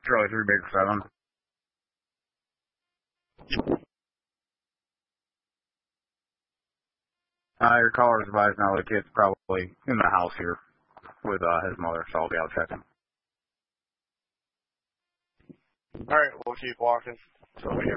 Charlie 3 Big 7. Your caller is advised now the kid's probably in the house here with his mother, so I'll be out checking. Alright, we'll keep walking. So here.